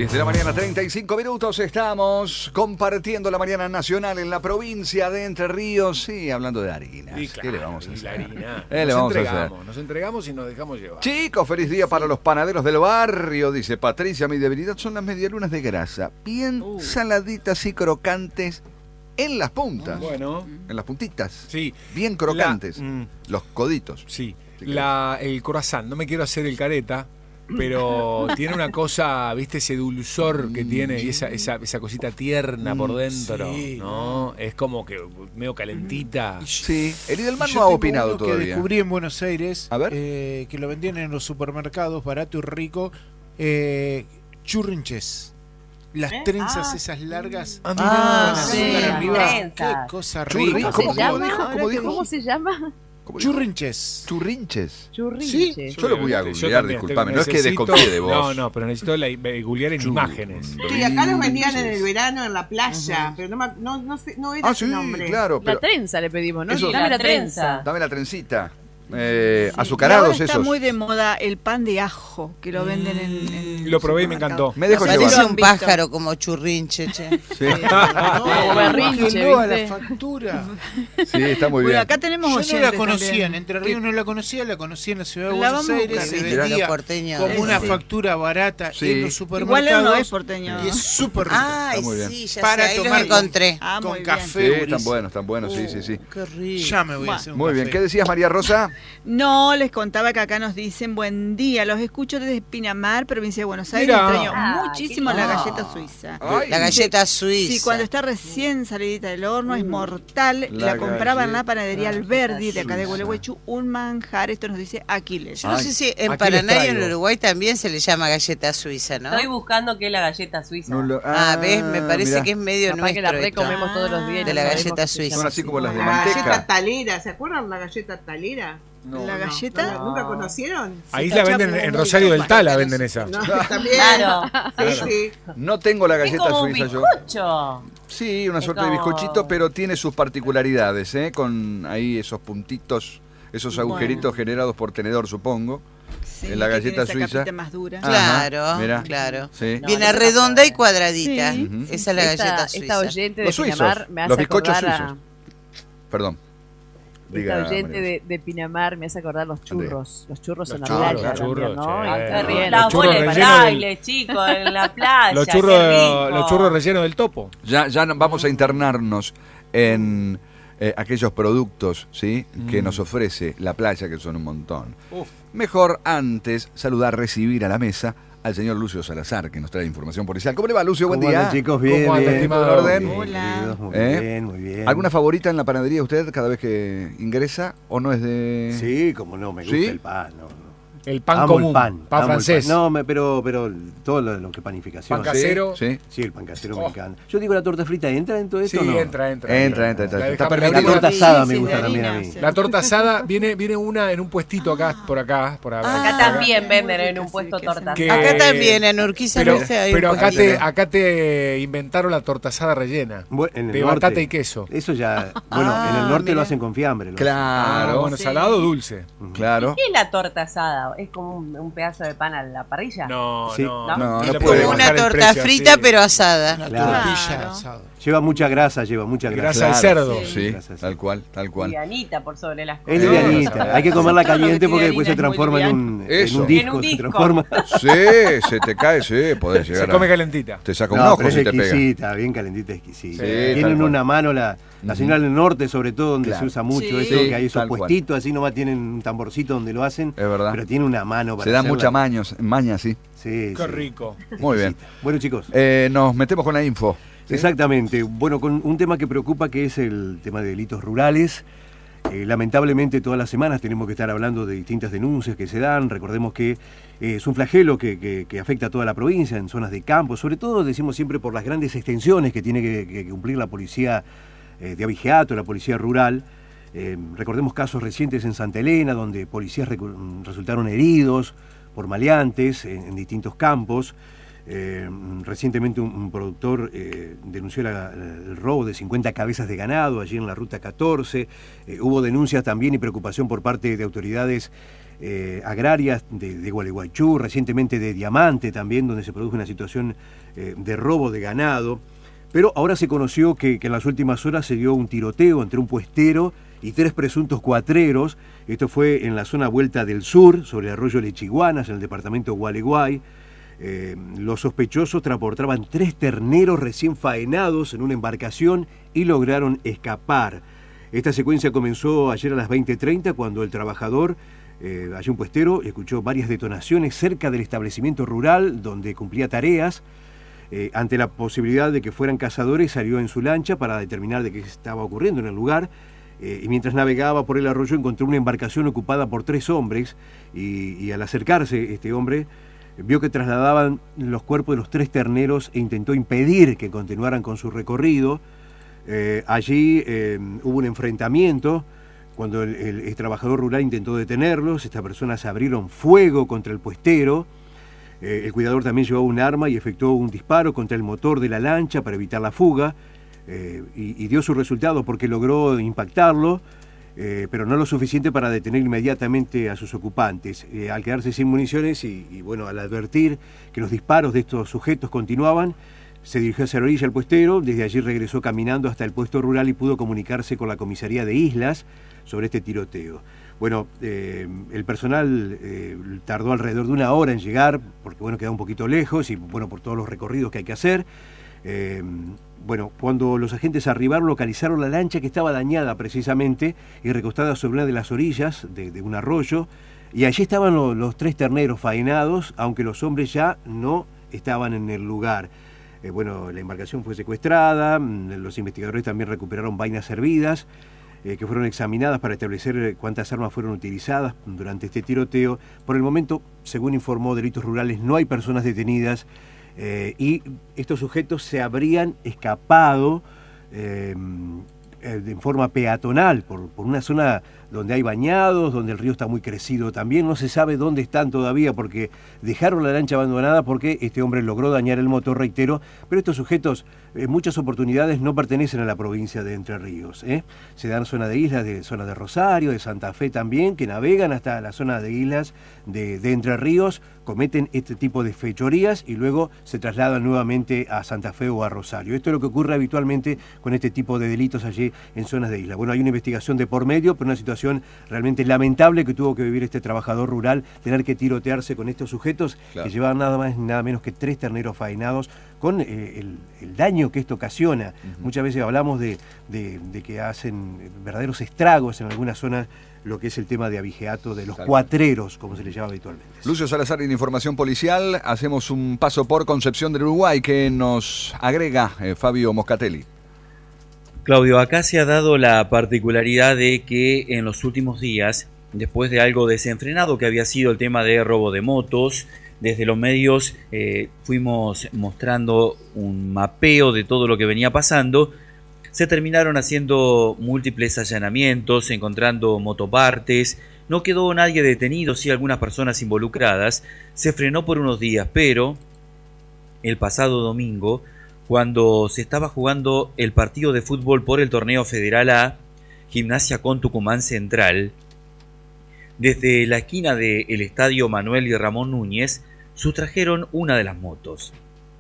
10 de la mañana, 35 minutos. Estamos compartiendo la mañana nacional en la provincia de Entre Ríos. Sí, hablando de harinas. Sí, claro, ¿Qué le vamos a hacer? la harina. ¿Qué le vamos a hacer? Nos entregamos y nos dejamos llevar. Chicos, feliz día para los panaderos del barrio. Dice Patricia, mi debilidad son las medialunas de grasa. Bien saladitas y crocantes en las puntas. Bueno. En las puntitas. Sí. Bien crocantes. Los coditos. Sí. El croissant, no me quiero hacer el careta, pero tiene una cosa, ¿viste? Ese dulzor que tiene y esa cosita tierna por dentro, sí, ¿no? Es como que medio calentita. Sí, el Idelman no ha opinado todavía. Que descubrí en Buenos Aires, a ver. Que lo vendían en los supermercados, barato y rico, churrinches. Las trenzas esas largas. Sí, arriba. Qué cosa rica. ¿Cómo se llama? Churrinches. Churrinches. Churrinches. Sí, yo lo voy a googlear, disculpame. No es que desconfíe de vos. No, pero necesito googlear en imágenes. Sí, acá los vendían en el verano en la playa, pero no era su nombre. Claro, pero la trenza le pedimos, ¿no? Eso, dame la trenza. Dame la trencita. Azucarados está esos. muy de moda el pan de ajo que lo venden en lo probé y me encantó. Me dejo Parece llevar. un pájaro como churrinche, che. Sí. Como berrinche, a la factura. Sí, está muy bien. Acá tenemos Yo no la oyentes conocía, también. en Entre Ríos no la conocía en la ciudad de La Buenos vamos a Aires. buscar. Se Mirá, vendía los porteños. como una factura barata en los supermercados. Igual no es porteño. Y es súper rico. Ay, muy bien. sí, ya Para sé, ahí los tomar encontré. Muy con bien. café. Sí, están buenos, sí. Qué rico. Ya me voy a hacer un Muy bien, café. ¿qué decías, María Rosa? No, les contaba que acá nos dicen buen día, los escucho desde Pinamar, provincia de Buenos Aires. Mirá. Extraño muchísimo la galleta suiza. Ay. La galleta suiza. Sí, cuando está recién salidita del horno es mortal. La compraba en la panadería Alberdi de acá de Gualeguaychú, un manjar. Esto nos dice Aquiles. Yo no sé si en Aquí Paraná les y en traigo. Uruguay también se le llama galleta suiza, ¿no? Estoy buscando qué es la galleta suiza. ¿Ves? Me parece mirá. que es medio Capaz que la nuestro esto. recomemos todos los días. De la galleta suiza. Son así como las de La galleta manteca. talera, ¿se acuerdan la galleta talera? La galleta. ¿Nunca conocieron? Ahí Sí, la está venden muy en rico. Rosario del Tala, venden esa. No, también. Claro. Sí. No tengo la Es galleta como un suiza yo. bizcocho. Sí, una Es suerte de como- bizcochito, pero tiene sus particularidades, ¿eh? Con ahí esos puntitos, esos agujeritos generados por tenedor, supongo. Sí, en la que galleta tiene esa suiza. capita más dura. Ajá, mirá. Claro. Sí. No, Viene no se redonda y puede. cuadradita. Sí. Esa es la galleta suiza. Esta oyente de Los suizos, Pinamar me hace los bizcochos acordar suizos. Perdón. Esta Diga, oyente María. de Pinamar me hace acordar los churros. Los churros en la churros, playa. los churros, también, ¿no? che. Y qué bien. Las Los churros bolas de rellenos baile, chicos, en la playa. Los qué churros, rico. los churros rellenos del topo. Ya vamos a internarnos en aquellos productos, ¿sí? Que nos ofrece la playa, que son un montón. Mejor antes saludar, recibir a la mesa al señor Lucio Salazar, que nos trae información policial. ¿Cómo le va, Lucio? Buen ¿Cómo día. andan, chicos? Bien, ¿Cómo anda, bien. estimado? ¿Todo en orden? Bien, Hola. queridos, muy ¿Eh? muy bien. ¿Alguna favorita en la panadería usted cada vez que ingresa o no es de...? Sí, como no, me gusta ¿Sí? el pan. No. El pan Amo común, el pan. pan amo el francés. No, pero todo lo que panificación. Pan casero. ¿Sí? Sí, el pan casero me encanta. Yo digo, ¿la torta frita entra dentro de Sí, esto o no? entra. Entra. La Está dejamos- permitido. La torta Sí, asada sí, me de gusta también a harina, mí. sí. La torta asada viene una en un puestito acá, por acá. Acá también venden muy en rica, un sí, puesto que torta. Que- Acá también, en Urquiza, Pero, no sé, hay un pero acá, puestito. acá te inventaron la torta asada rellena. En el De norte. batata y queso. Eso ya, bueno, en el norte lo hacen con fiambre. lo Claro, bueno, sí. salado o dulce. claro. ¿Qué es la torta asada? ¿Es como un pedazo de pan a la parrilla? No, Sí. no. No, le no puede puede. Como una bajar el torta precio frita, así. pero asada. Una Claro. tortilla Claro. asada. Lleva mucha grasa. Grasa de cerdo. Sí, Gracias. tal cual. Livianita por sobre las cosas. Es Sí, livianita. Hay que comerla Todo lo que caliente tiene porque después se harina es muy transforma en un Eso. disco. En un Se disco. transforma. Sí, se te cae, sí, podés llegar Se come a... calentita. Te saca un No, ojo pero es si te pega. exquisita, bien calentita, exquisita. Sí, tal Tienen cual. una mano la señal del norte, sobre todo, donde Claro. se usa mucho Sí. eso, Sí, que hay esos tal cual. puestitos, así nomás tienen un tamborcito donde lo hacen. Es verdad. Pero tiene una mano para Se da hacerla. mucha maña, sí. Sí, Qué sí. rico. Muy bien. Bueno, chicos. Nos metemos con la info. ¿sí? Exactamente. Bueno, con un tema que preocupa, que es el tema de delitos rurales. Lamentablemente todas las semanas tenemos que estar hablando de distintas denuncias que se dan. Recordemos que es un flagelo que afecta a toda la provincia, en zonas de campo, sobre todo, decimos siempre, por las grandes extensiones que tiene que cumplir la policía de abigeato, la policía rural. Recordemos casos recientes en Santa Elena, donde policías resultaron heridos por maleantes en distintos campos. Recientemente un productor denunció el robo de 50 cabezas de ganado allí en la ruta 14. Hubo denuncias también y preocupación por parte de autoridades agrarias de Gualeguaychú, recientemente de Diamante también, donde se produjo una situación de robo de ganado. Pero ahora se conoció que en las últimas horas se dio un tiroteo entre un puestero y 3 presuntos cuatreros. Esto fue en la zona Vuelta del Sur, sobre el arroyo Lechiguanas, en el departamento Gualeguay. Los sospechosos transportaban 3 terneros recién faenados en una embarcación y lograron escapar. Esta secuencia comenzó ayer a las 20:30 cuando el trabajador, allí un puestero, escuchó varias detonaciones cerca del establecimiento rural donde cumplía tareas. Ante la posibilidad de que fueran cazadores, salió en su lancha para determinar de qué estaba ocurriendo en el lugar. Y mientras navegaba por el arroyo encontró una embarcación ocupada por 3 hombres y al acercarse este hombre vio que trasladaban los cuerpos de los 3 terneros e intentó impedir que continuaran con su recorrido. Allí hubo un enfrentamiento. Cuando el trabajador rural intentó detenerlos, estas personas abrieron fuego contra el puestero. El cuidador también llevaba un arma y efectuó un disparo contra el motor de la lancha para evitar la fuga. Y dio su resultado porque logró impactarlo, pero no lo suficiente para detener inmediatamente a sus ocupantes. Al quedarse sin municiones y bueno, al advertir que los disparos de estos sujetos continuaban, se dirigió hacia la orilla del puestero. Desde allí regresó caminando hasta el puesto rural y pudo comunicarse con la comisaría de Islas sobre este tiroteo. Bueno, el personal tardó alrededor de 1 hora en llegar, porque bueno, queda un poquito lejos y bueno, por todos los recorridos que hay que hacer. Bueno, cuando los agentes arribaron, localizaron la lancha que estaba dañada precisamente y recostada sobre una de las orillas de un arroyo, y allí estaban los 3 terneros faenados, aunque los hombres ya no estaban en el lugar. Bueno, la embarcación fue secuestrada, los investigadores también recuperaron vainas servidas, que fueron examinadas para establecer cuántas armas fueron utilizadas durante este tiroteo. Por el momento, según informó Delitos Rurales, no hay personas detenidas y estos sujetos se habrían escapado en forma peatonal por una zona donde hay bañados, donde el río está muy crecido también. No se sabe dónde están todavía porque dejaron la lancha abandonada porque este hombre logró dañar el motor, reitero, pero estos sujetos en muchas oportunidades no pertenecen a la provincia de Entre Ríos. Se dan zona de islas, zona de Rosario, de Santa Fe también, que navegan hasta la zona de islas de Entre Ríos, cometen este tipo de fechorías y luego se trasladan nuevamente a Santa Fe o a Rosario. Esto es lo que ocurre habitualmente con este tipo de delitos allí en zonas de isla. Bueno, hay una investigación de por medio, pero una situación realmente lamentable que tuvo que vivir este trabajador rural, tener que tirotearse con estos sujetos, claro, que llevaban nada más nada menos que 3 terneros faenados, con el daño que esto ocasiona. Muchas veces hablamos de que hacen verdaderos estragos en algunas zonas lo que es el tema de abigeato de los cuatreros, como se les llama habitualmente. Lucio Salazar, en Información Policial, hacemos un paso por Concepción del Uruguay que nos agrega Fabio Moscatelli. Claudio, acá se ha dado la particularidad de que en los últimos días, después de algo desenfrenado que había sido el tema de robo de motos, desde los medios fuimos mostrando un mapeo de todo lo que venía pasando. Se terminaron haciendo múltiples allanamientos, encontrando motopartes. No quedó nadie detenido, sí algunas personas involucradas. Se frenó por unos días, pero el pasado domingo, cuando se estaba jugando el partido de fútbol por el torneo Federal A, Gimnasia con Tucumán Central, desde la esquina del estadio Manuel y Ramón Núñez, sustrajeron una de las motos.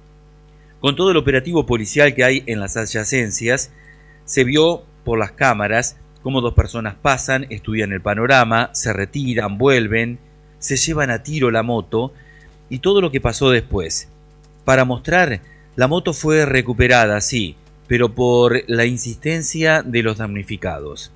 Con todo el operativo policial que hay en las adyacencias, se vio por las cámaras cómo 2 personas pasan, estudian el panorama, se retiran, vuelven, se llevan a tiro la moto y todo lo que pasó después. Para mostrar, la moto fue recuperada, sí, pero por la insistencia de los damnificados.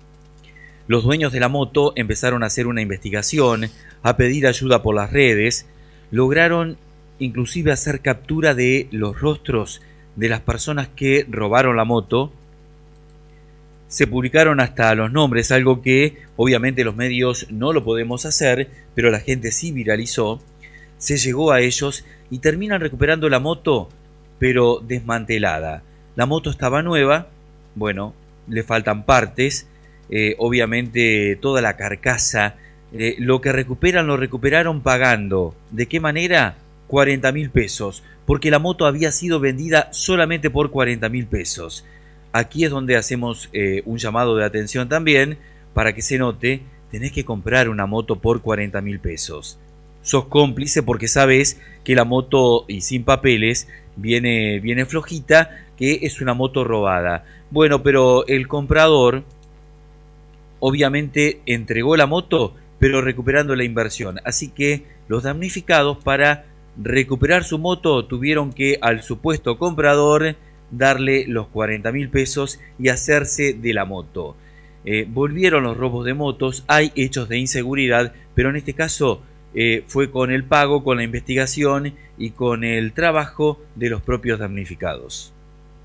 Los dueños de la moto empezaron a hacer una investigación, a pedir ayuda por las redes, lograron inclusive hacer captura de los rostros de las personas que robaron la moto. Se publicaron hasta los nombres, algo que obviamente los medios no lo podemos hacer, pero la gente sí viralizó. Se llegó a ellos y terminan recuperando la moto, pero desmantelada. La moto estaba nueva, bueno, le faltan partes, obviamente toda la carcasa. Lo que recuperan lo recuperaron pagando. ¿De qué manera? 40.000 pesos, porque la moto había sido vendida solamente por 40.000 pesos. Aquí es donde hacemos un llamado de atención también, para que se note tenés que comprar una moto por 40.000 pesos. Sos cómplice porque sabes que la moto, y sin papeles, viene flojita, que es una moto robada. Bueno, pero el comprador obviamente entregó la moto, pero recuperando la inversión. Así que los damnificados, para recuperar su moto, tuvieron que al supuesto comprador darle los 40.000 pesos y hacerse de la moto. Volvieron los robos de motos, hay hechos de inseguridad, pero en este caso fue con el pago, con la investigación y con el trabajo de los propios damnificados.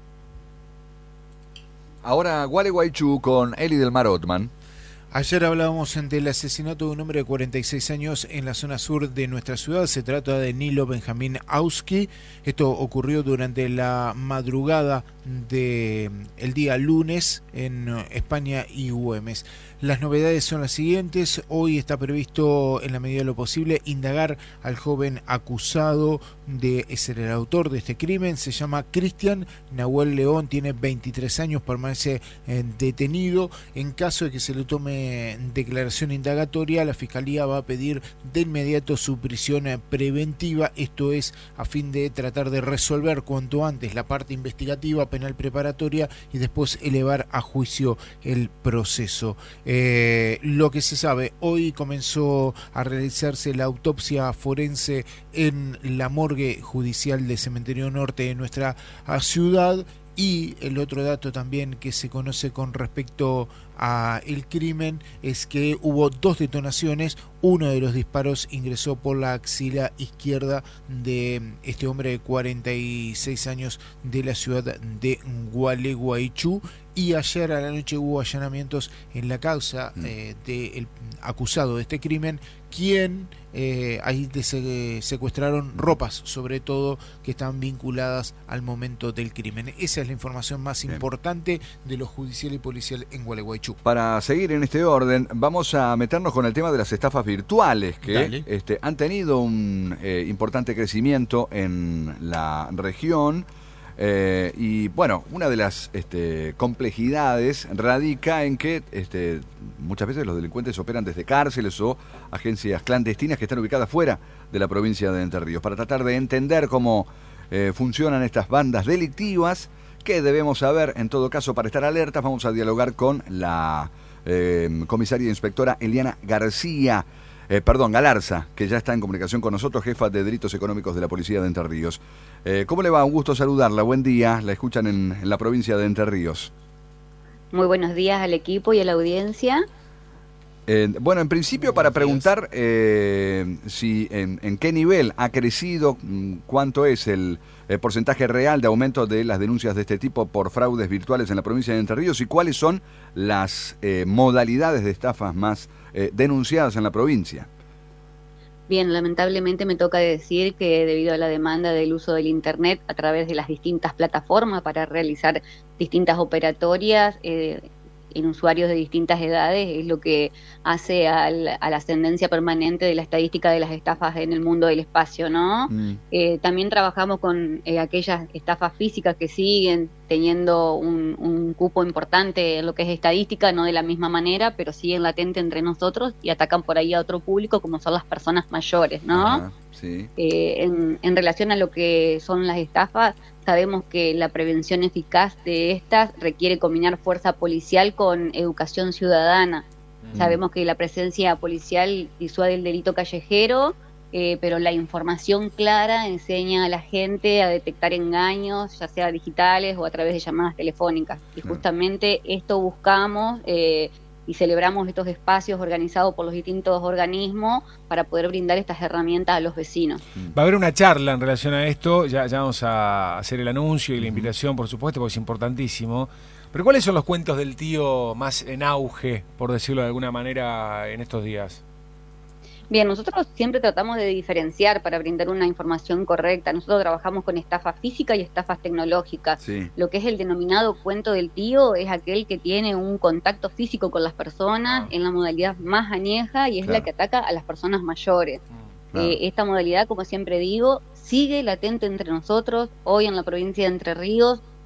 Ahora Gualeguaychú con Eli del Mar Otman. Ayer hablábamos del asesinato de un hombre de 46 años en la zona sur de nuestra ciudad. Se trata de Nilo Benjamín Auski. Esto ocurrió durante la madrugada del día lunes en España y Güemes. Las novedades son las siguientes. Hoy está previsto, en la medida de lo posible, indagar al joven acusado de ser el autor de este crimen. Se llama Cristian Nahuel León, tiene 23 años, permanece detenido. En caso de que se le tome declaración indagatoria, la Fiscalía va a pedir de inmediato su prisión preventiva. Esto es a fin de tratar de resolver cuanto antes la parte investigativa, penal preparatoria, y después elevar a juicio el proceso. Lo que se sabe, hoy comenzó a realizarse la autopsia forense en la morgue judicial del Cementerio Norte de nuestra ciudad. Y el otro dato también que se conoce con respecto a el crimen es que hubo 2 detonaciones. Uno de los disparos ingresó por la axila izquierda de este hombre de 46 años de la ciudad de Gualeguaychú. Y ayer a la noche hubo allanamientos en la causa del acusado de este crimen, quien ahí secuestraron ropas, sobre todo, que están vinculadas al momento del crimen. Esa es la información más importante de lo judicial y policial en Gualeguaychú. Para seguir en este orden, vamos a meternos con el tema de las estafas virtuales, que han tenido un importante crecimiento en la región. Y bueno, una de las complejidades radica en que muchas veces los delincuentes operan desde cárceles o agencias clandestinas que están ubicadas fuera de la provincia de Entre Ríos. Para tratar de entender cómo funcionan estas bandas delictivas, qué debemos saber en todo caso para estar alertas, vamos a dialogar con la comisaria inspectora Eliana Galarza, que ya está en comunicación con nosotros, jefa de Delitos Económicos de la Policía de Entre Ríos. ¿Cómo le va? Un gusto saludarla. Buen día. La escuchan en la provincia de Entre Ríos. Muy buenos días al equipo y a la audiencia. Bueno, en principio para preguntar si en qué nivel ha crecido, cuánto es el porcentaje real de aumento de las denuncias de este tipo por fraudes virtuales en la provincia de Entre Ríos y cuáles son las modalidades de estafas más denunciadas en la provincia. Bien, lamentablemente me toca decir que debido a la demanda del uso del Internet a través de las distintas plataformas para realizar distintas operatorias en usuarios de distintas edades, es lo que hace a la ascendencia permanente de la estadística de las estafas en el mundo del espacio, ¿no? También trabajamos con aquellas estafas físicas que siguen teniendo un cupo importante en lo que es estadística, no de la misma manera, pero siguen latente entre nosotros y atacan por ahí a otro público, como son las personas mayores, ¿no? Ajá, sí. En relación a lo que son las estafas, sabemos que la prevención eficaz de estas requiere combinar fuerza policial con educación ciudadana. Sabemos que la presencia policial disuade el delito callejero, pero la información clara enseña a la gente a detectar engaños, ya sea digitales o a través de llamadas telefónicas. Y justamente esto buscamos y celebramos estos espacios organizados por los distintos organismos para poder brindar estas herramientas a los vecinos. Va a haber una charla en relación a esto, ya vamos a hacer el anuncio y la invitación, por supuesto, porque es importantísimo. Pero ¿cuáles son los cuentos del tío más en auge, por decirlo de alguna manera, en estos días? Bien, nosotros siempre tratamos de diferenciar para brindar una información correcta. Nosotros trabajamos con estafa física y estafas tecnológicas. Sí. Lo que es el denominado cuento del tío es aquel que tiene un contacto físico con las personas en la modalidad más añeja y es la que ataca a las personas mayores. Esta modalidad, como siempre digo, sigue latente entre nosotros. Hoy en la provincia de Entre Ríos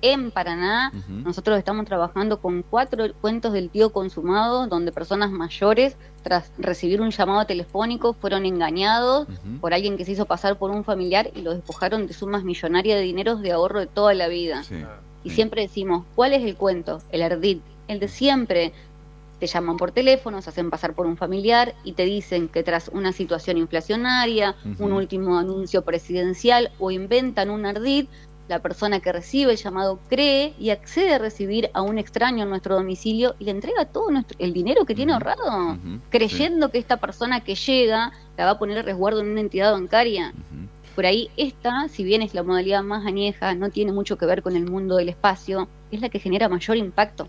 en Paraná. Nosotros estamos trabajando con 4 cuentos del tío consumado, donde personas mayores, tras recibir un llamado telefónico, fueron engañados por alguien que se hizo pasar por un familiar y los despojaron de sumas millonarias de dineros de ahorro de toda la vida. Y siempre decimos, ¿cuál es el cuento? El ardid, el de siempre. Te llaman por teléfono, se hacen pasar por un familiar y te dicen que tras una situación inflacionaria, un último anuncio presidencial o inventan un ardid, la persona que recibe el llamado cree y accede a recibir a un extraño en nuestro domicilio y le entrega todo el dinero que tiene ahorrado, creyendo que esta persona que llega la va a poner a resguardo en una entidad bancaria. Por ahí esta, si bien es la modalidad más añeja, no tiene mucho que ver con el mundo del espacio, es la que genera mayor impacto.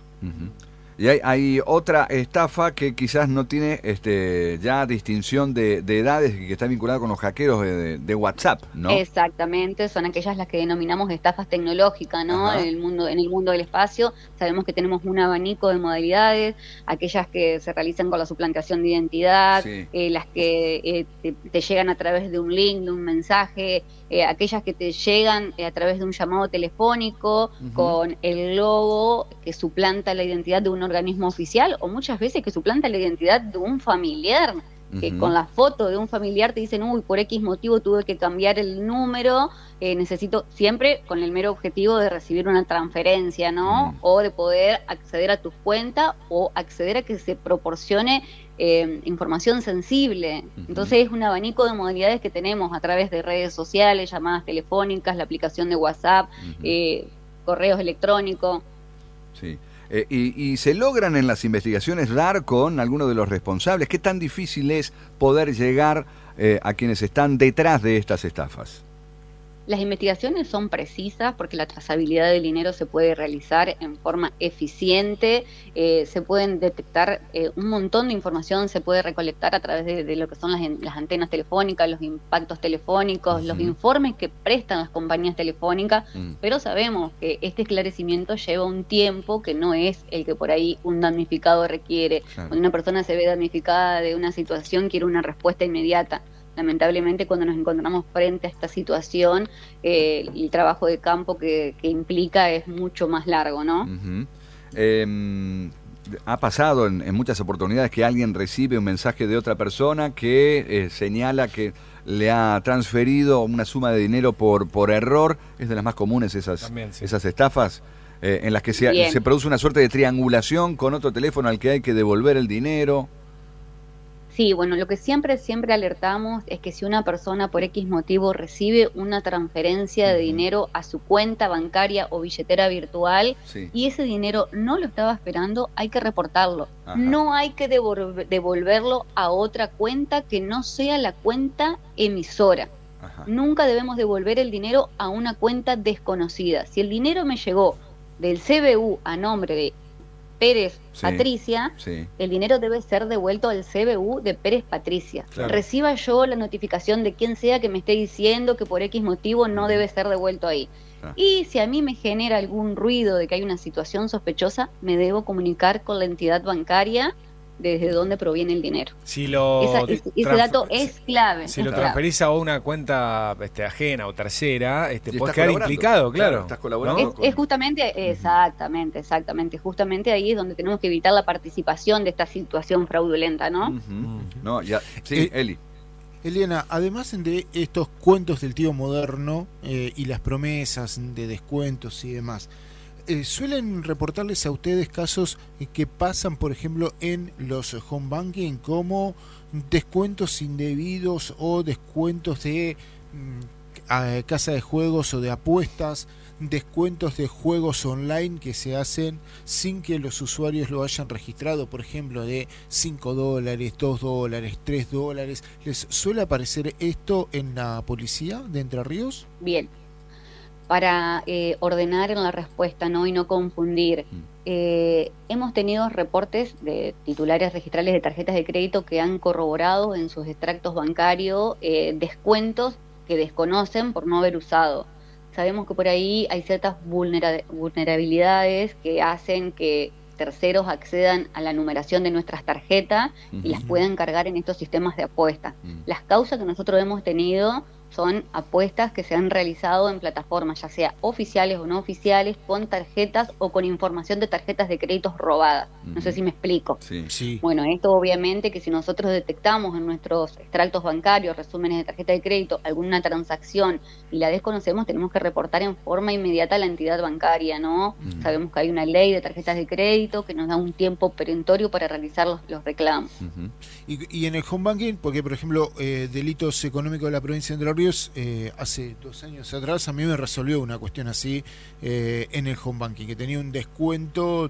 Y hay otra estafa que quizás no tiene ya distinción de edades y que está vinculada con los hackeros de WhatsApp, ¿no? Exactamente, son aquellas las que denominamos estafas tecnológicas, ¿no? En el mundo del espacio sabemos que tenemos un abanico de modalidades, aquellas que se realizan con la suplantación de identidad, las que te llegan a través de un link, de un mensaje, aquellas que te llegan a través de un llamado telefónico con el logo que suplanta la identidad de un organismo oficial, o muchas veces que suplanta la identidad de un familiar, que con la foto de un familiar te dicen, uy, por X motivo tuve que cambiar el número, necesito, siempre con el mero objetivo de recibir una transferencia, ¿no? O de poder acceder a tu cuenta o acceder a que se proporcione información sensible. Entonces es un abanico de modalidades que tenemos a través de redes sociales, llamadas telefónicas, la aplicación de WhatsApp, correos electrónicos. Sí. Y se logran en las investigaciones dar con alguno de los responsables. ¿Qué tan difícil es poder llegar a quienes están detrás de estas estafas? Las investigaciones son precisas porque la trazabilidad del dinero se puede realizar en forma eficiente, se pueden detectar un montón de información, se puede recolectar a través de lo que son las antenas telefónicas, los impactos telefónicos, los informes que prestan las compañías telefónicas, pero sabemos que este esclarecimiento lleva un tiempo que no es el que por ahí un damnificado requiere. Cuando una persona se ve damnificada de una situación, quiere una respuesta inmediata. Lamentablemente, cuando nos encontramos frente a esta situación, el trabajo de campo que implica es mucho más largo, ¿no? Ha pasado en muchas oportunidades que alguien recibe un mensaje de otra persona que señala que le ha transferido una suma de dinero por error. Es de las más comunes esas estafas, en las que se produce una suerte de triangulación con otro teléfono al que hay que devolver el dinero. Sí, bueno, lo que siempre alertamos es que si una persona por X motivo recibe una transferencia de dinero a su cuenta bancaria o billetera virtual y ese dinero no lo estaba esperando, hay que reportarlo. No hay que devolverlo a otra cuenta que no sea la cuenta emisora. Nunca debemos devolver el dinero a una cuenta desconocida. Si el dinero me llegó del CBU a nombre de Pérez Patricia, el dinero debe ser devuelto al CBU de Pérez Patricia. Reciba yo la notificación de quien sea que me esté diciendo que por X motivo no debe ser devuelto ahí. Y si a mí me genera algún ruido de que hay una situación sospechosa, me debo comunicar con la entidad bancaria desde dónde proviene el dinero. Si ese dato es clave. Si lo transferís a una cuenta ajena o tercera, puedes quedar implicado, claro. Estás colaborando. Es justamente, exactamente. Justamente ahí es donde tenemos que evitar la participación de esta situación fraudulenta, ¿no? Sí, Eli. Eliana, además de estos cuentos del tío moderno y las promesas de descuentos y demás, ¿suelen reportarles a ustedes casos que pasan, por ejemplo, en los home banking como descuentos indebidos o descuentos de casa de juegos o de apuestas, descuentos de juegos online que se hacen sin que los usuarios lo hayan registrado, por ejemplo, de $5, $2, $3? ¿Les suele aparecer esto en la policía de Entre Ríos? Bien. Para ordenar en la respuesta, ¿no? Y no confundir. Hemos tenido reportes de titulares registrales de tarjetas de crédito que han corroborado en sus extractos bancarios descuentos que desconocen por no haber usado. Sabemos que por ahí hay ciertas vulnerabilidades que hacen que terceros accedan a la numeración de nuestras tarjetas y las puedan cargar en estos sistemas de apuesta. Las causas que nosotros hemos tenido son apuestas que se han realizado en plataformas, ya sea oficiales o no oficiales, con tarjetas o con información de tarjetas de créditos robadas. No sé si me explico. Sí. Bueno, esto obviamente que si nosotros detectamos en nuestros extractos bancarios, resúmenes de tarjeta de crédito, alguna transacción y la desconocemos, tenemos que reportar en forma inmediata a la entidad bancaria, ¿no? Sabemos que hay una ley de tarjetas de crédito que nos da un tiempo perentorio para realizar los reclamos. Y en el home banking, porque por ejemplo, delitos económicos de la provincia de Entre Ríos, hace 2 años atrás a mí me resolvió una cuestión así en el home banking, que tenía un descuento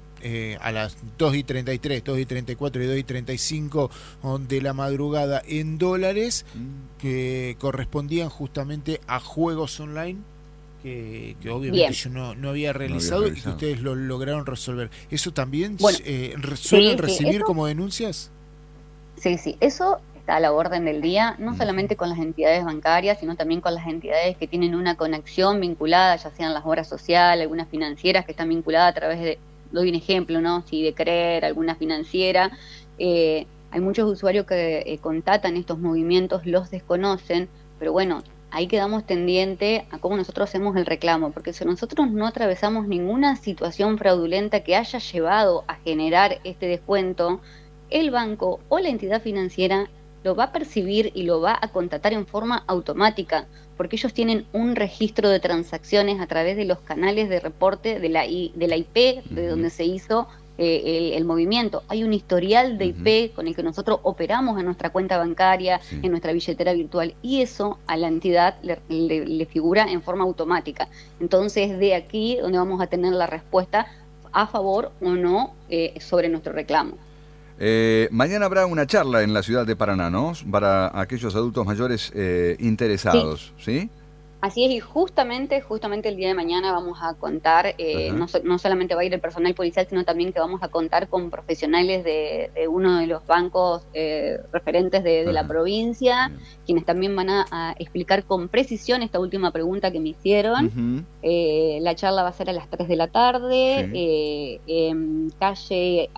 a las 2:33, 2:34 y 2:35 de la madrugada en dólares que correspondían justamente a juegos online que obviamente yo no había realizado y que ustedes lo lograron resolver. ¿Eso también suelen recibir eso, como denuncias? Sí, eso está a la orden del día, no solamente con las entidades bancarias, sino también con las entidades que tienen una conexión vinculada, ya sean las obras sociales, algunas financieras que están vinculadas a través de, doy un ejemplo, ¿no? Si de Creer, alguna financiera. Hay muchos usuarios que contatan estos movimientos, los desconocen, pero bueno, ahí quedamos pendiente a cómo nosotros hacemos el reclamo, porque si nosotros no atravesamos ninguna situación fraudulenta que haya llevado a generar este descuento, el banco o la entidad financiera lo va a percibir y lo va a contratar en forma automática, porque ellos tienen un registro de transacciones a través de los canales de reporte de la IP de donde se hizo el movimiento. Hay un historial de IP con el que nosotros operamos en nuestra cuenta bancaria, en nuestra billetera virtual, y eso a la entidad le figura en forma automática. Entonces, de aquí donde vamos a tener la respuesta a favor o no sobre nuestro reclamo. Mañana habrá una charla en la ciudad de Paraná, ¿no? Para aquellos adultos mayores interesados, ¿sí? Así es, y justamente el día de mañana vamos a contar, no solamente va a ir el personal policial, sino también que vamos a contar con profesionales de uno de los bancos referentes de la provincia, quienes también van a explicar con precisión esta última pregunta que me hicieron. La charla va a ser a las 3 de la tarde, en calle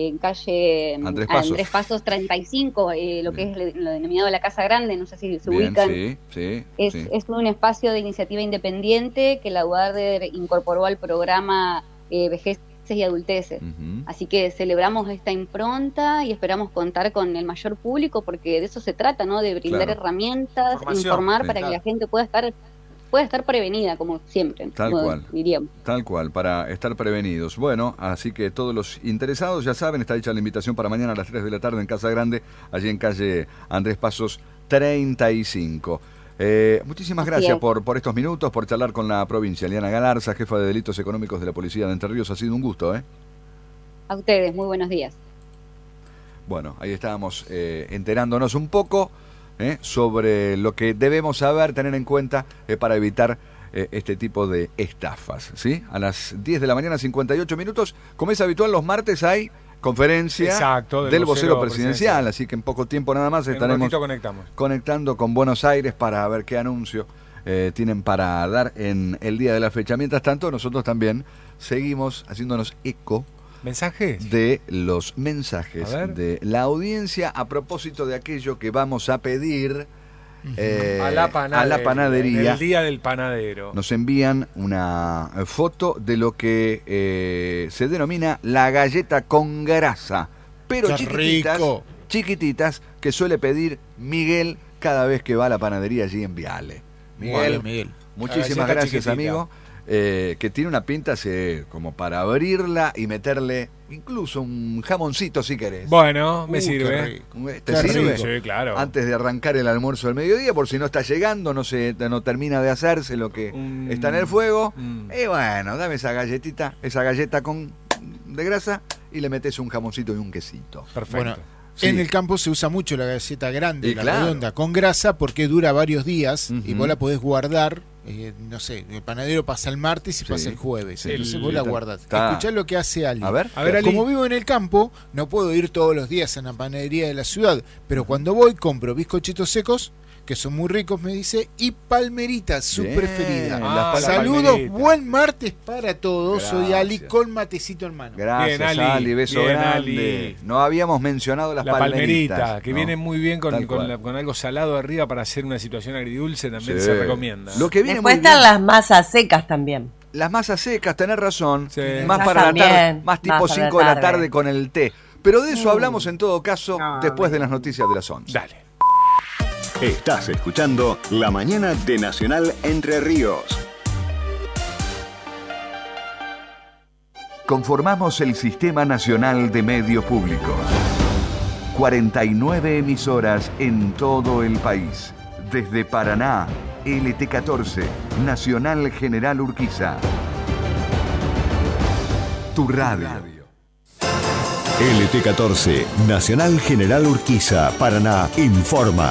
Andrés Pasos 35, lo que es lo denominado la Casa Grande, no sé si se ubican. Es un espacio de iniciativa independiente que la UARDER incorporó al programa Vejeces y Adulteces. Así que celebramos esta impronta y esperamos contar con el mayor público, porque de eso se trata, ¿no? De brindar herramientas, informar para que la gente pueda estar prevenida, como siempre. Tal cual, para estar prevenidos. Bueno, así que todos los interesados ya saben, está hecha la invitación para mañana a las 3 de la tarde en Casa Grande, allí en calle Andrés Pasos 35. Muchísimas gracias por estos minutos, por charlar con la provincia. Eliana Galarza, jefa de Delitos Económicos de la Policía de Entre Ríos, ha sido un gusto, A ustedes, muy buenos días. Bueno, ahí estábamos enterándonos un poco sobre lo que debemos saber, tener en cuenta para evitar este tipo de estafas, ¿sí? A las 10 de la mañana, 58 minutos, como es habitual los martes hay conferencia del vocero presidencial, así que en poco tiempo nada más estaremos conectando con Buenos Aires para ver qué anuncio tienen para dar en el día de la fecha. Mientras tanto, nosotros también seguimos haciéndonos eco de los mensajes de la audiencia a propósito de aquello que vamos a pedir a la panadería. El día del panadero. Nos envían una foto de lo que se denomina la galleta con grasa, pero chiquititas, que suele pedir Miguel cada vez que va a la panadería allí en Viale. Miguel. Muchísimas gracias, chiquitita, amigo. Que tiene una pinta como para abrirla y meterle incluso un jamoncito si querés. Bueno, me sirve. ¿Te sirve? Sí, claro. Antes de arrancar el almuerzo del mediodía, por si no está llegando, no termina de hacerse lo que está en el fuego. Y bueno, dame esa galleta de grasa y le metes un jamoncito y un quesito. Perfecto. Bueno, en el campo se usa mucho la galleta grande, redonda, con grasa, porque dura varios días y vos la podés guardar. No sé, el panadero pasa el martes y pasa el jueves. Entonces vos la guardás. Escuchá lo que hace Ali. A ver, como vivo en el campo, no puedo ir todos los días a la panadería de la ciudad, pero cuando voy compro bizcochitos secos, que son muy ricos, me dice, y palmeritas, su Bien, preferida. las Saludos, palmeritas. buen martes para todos. Soy Gracias. Ali con matecito en mano. Gracias, Bien, Ali. Ali, beso Bien, grande. Ali. No habíamos mencionado las La palmeritas. palmerita, que ¿no? viene muy bien con Tal cual. algo salado arriba para hacer una situación agridulce, también Sí. se recomienda. Lo que viene Después muy bien, están las masas secas también. las masas secas, tenés razón. Sí. Más Esas para la tarde, también, más tipo más para la 5 de la tarde. tarde con el té. Pero de eso hablamos en todo caso No, después de las noticias de las 11. Dale. Estás escuchando La Mañana de Nacional Entre Ríos. Conformamos el Sistema Nacional de Medios Públicos. 49 emisoras en todo el país. Desde Paraná, LT14, Nacional General Urquiza. Tu radio. LT14, Nacional General Urquiza, Paraná, informa.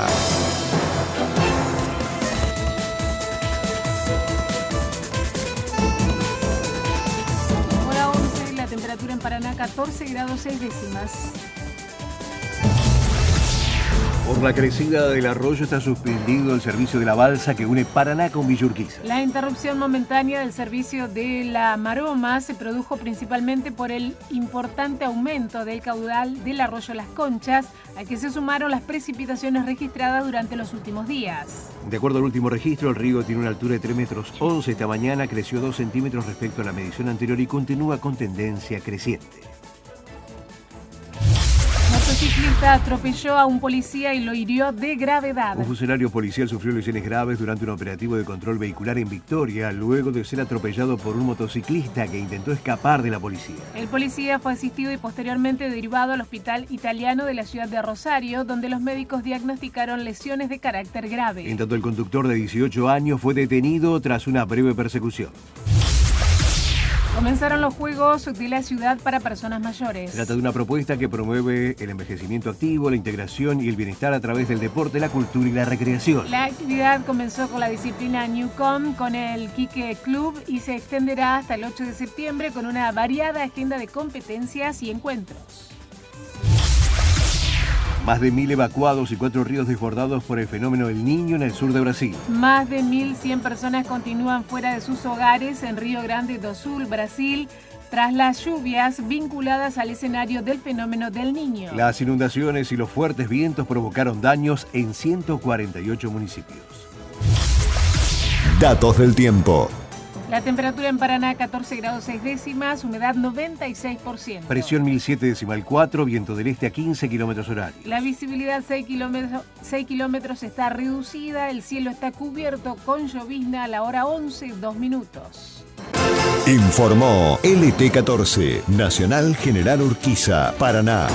Hora 11, la temperatura en Paraná 14 grados 6 décimas. Por la crecida del arroyo está suspendido el servicio de la balsa que une Paraná con Villa Urquiza. La interrupción momentánea del servicio de la Maroma se produjo principalmente por el importante aumento del caudal del arroyo Las Conchas, al que se sumaron las precipitaciones registradas durante los últimos días. De acuerdo al último registro, el río tiene una altura de 3,11 metros. Esta mañana creció 2 centímetros respecto a la medición anterior y continúa con tendencia creciente. Motociclista atropelló a un policía y lo hirió de gravedad. Un funcionario policial sufrió lesiones graves durante un operativo de control vehicular en Victoria, luego de ser atropellado por un motociclista que intentó escapar de la policía. El policía fue asistido y posteriormente derivado al hospital italiano de la ciudad de Rosario, donde los médicos diagnosticaron lesiones de carácter grave. En tanto, el conductor de 18 años fue detenido tras una breve persecución. Comenzaron los Juegos de la Ciudad para personas mayores. Se trata de una propuesta que promueve el envejecimiento activo, la integración y el bienestar a través del deporte, la cultura y la recreación. La actividad comenzó con la disciplina Newcom con el Quique Club y se extenderá hasta el 8 de septiembre con una variada agenda de competencias y encuentros. Más de 1.000 evacuados y 4 ríos desbordados por el fenómeno El Niño en el sur de Brasil. Más de 1.100 personas continúan fuera de sus hogares en Río Grande do Sul, Brasil, tras las lluvias vinculadas al escenario del fenómeno del Niño. Las inundaciones y los fuertes vientos provocaron daños en 148 municipios. Datos del tiempo. La temperatura en Paraná 14 grados 6 décimas, humedad 96%. Presión 1007,4, viento del este a 15 kilómetros horarios. La visibilidad 6 kilómetros está reducida, el cielo está cubierto con llovizna a la hora 11, 2 minutos. Informó LT14, Nacional General Urquiza, Paraná.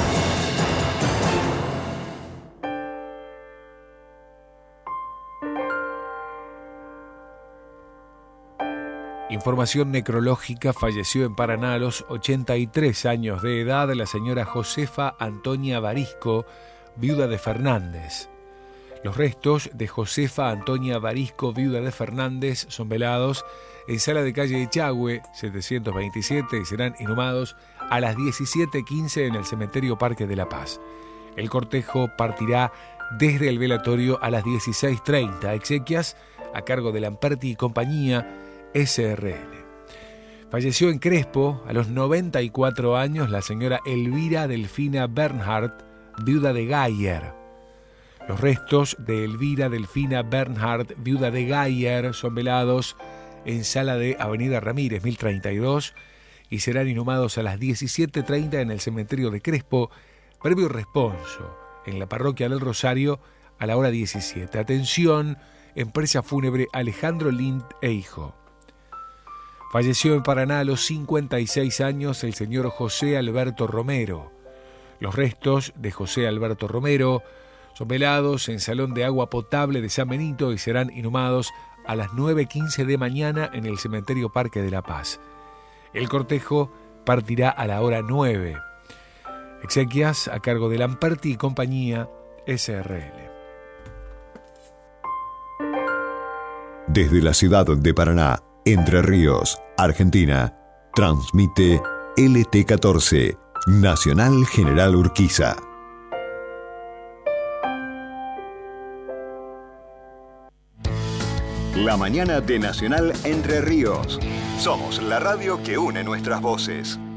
Información necrológica: falleció en Paraná a los 83 años de edad la señora Josefa Antonia Varisco, viuda de Fernández. Los restos de Josefa Antonia Varisco, viuda de Fernández, son velados en Sala de Calle Echagüe, 727, y serán inhumados a las 17:15 en el Cementerio Parque de la Paz. El cortejo partirá desde el velatorio a las 16:30. Exequias a cargo de Lamperti y compañía, SRL. Falleció en Crespo a los 94 años la señora Elvira Delfina Bernhardt, viuda de Gayer. Los restos de Elvira Delfina Bernhardt, viuda de Gayer, son velados en Sala de Avenida Ramírez, 1032, y serán inhumados a las 17:30 en el cementerio de Crespo, previo responso en la parroquia del Rosario a la hora 17. Atención, empresa fúnebre Alejandro Lind e Hijo. Falleció en Paraná a los 56 años el señor José Alberto Romero. Los restos de José Alberto Romero son velados en Salón de Agua Potable de San Benito y serán inhumados a las 9:15 de mañana en el Cementerio Parque de la Paz. El cortejo partirá a la hora 9. Exequias a cargo de Lamperti y compañía, SRL. Desde la ciudad de Paraná, Entre Ríos, Argentina, transmite LT14, Nacional General Urquiza. La mañana de Nacional Entre Ríos. Somos la radio que une nuestras voces.